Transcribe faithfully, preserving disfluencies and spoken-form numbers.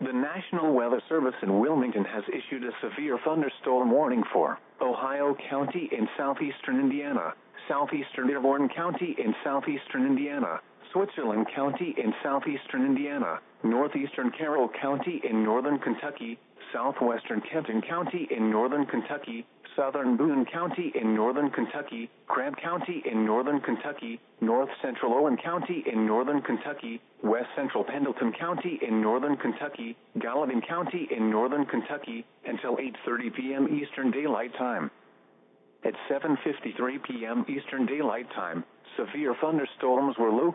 The National Weather Service in Wilmington has issued a severe thunderstorm warning for Ohio County in southeastern Indiana, southeastern Dearborn County in southeastern Indiana, Switzerland County in southeastern Indiana, northeastern Carroll County in northern Kentucky, southwestern Kenton County in northern Kentucky, southern Boone County in northern Kentucky, Grant County in northern Kentucky, north central Owen County in northern Kentucky, west central Pendleton County in northern Kentucky, Gallatin County in northern Kentucky, until eight thirty p.m. Eastern Daylight Time. At seven fifty-three p.m. Eastern Daylight Time, severe thunderstorms were located